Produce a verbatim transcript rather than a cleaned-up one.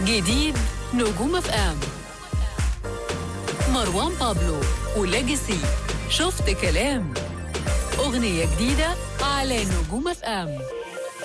جديد نجوم اف ام، مروان بابلو وليجاسي. شفت كلام، أغنية جديدة على نجوم اف ام.